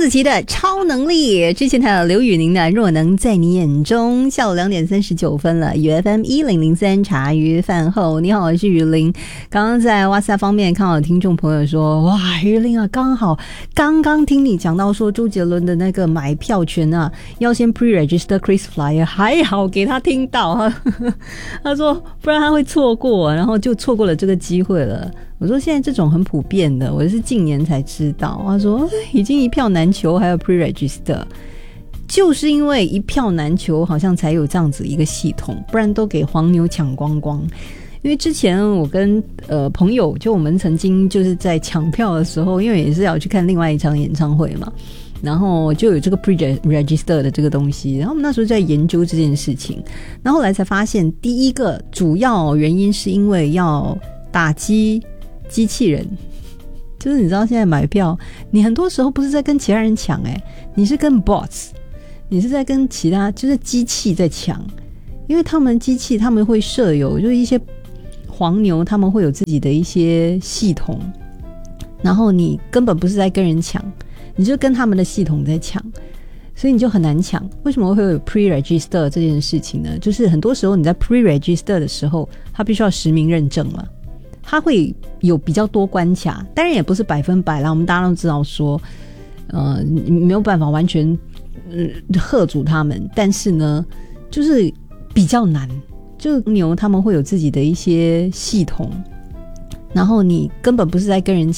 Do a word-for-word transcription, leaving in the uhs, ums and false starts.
子琪的超能力，之前还有刘宇宁的若能在你眼中。下午两点三十九分了 ，U F M 一零零三茶余饭后，你好，我是雨林。刚刚在哇塞方面看到有听众朋友说，哇，雨林啊，刚好刚刚听你讲到说周杰伦的那个买票权啊，要先 pre-register Chris Flyer， 还好给他听到哈，他说不然他会错过，然后就错过了这个机会了。我说现在这种很普遍的，我是近年才知道。他说已经一票难求，还有 pre-register， 就是因为一票难求，好像才有这样子一个系统，不然都给黄牛抢光光。因为之前我跟呃朋友，就我们曾经就是在抢票的时候，因为也是要去看另外一场演唱会嘛，然后就有这个 pre-register 的这个东西，然后我们那时候在研究这件事情，然后后来才发现，第一个主要原因是因为要打击机器人，就是你知道现在买票，你很多时候不是在跟其他人抢，欸，你是跟 bots， 你是在跟其他就是机器在抢，因为他们机器他们会设有就是一些黄牛，他们会有自己的一些系统，然后你根本不是在跟人抢，你就跟他们的系统在抢，所以你就很难抢。为什么会有 pre-register 这件事情呢？就是很多时候你在 pre-register 的时候，它必须要实名认证嘛，它会有比较多关卡，当然也不是百分百啦，我们大家都知道说呃，没有办法完全呃嚇阻他们，但是呢就是比较难，就牛他们会有自己的一些系统，然后你根本不是在跟人